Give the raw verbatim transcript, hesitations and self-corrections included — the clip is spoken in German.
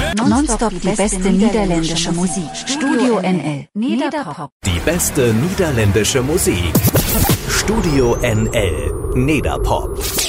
Nonstop die beste niederländische Musik. Studio N L. Nederpop. Die beste niederländische Musik. Studio N L. Nederpop.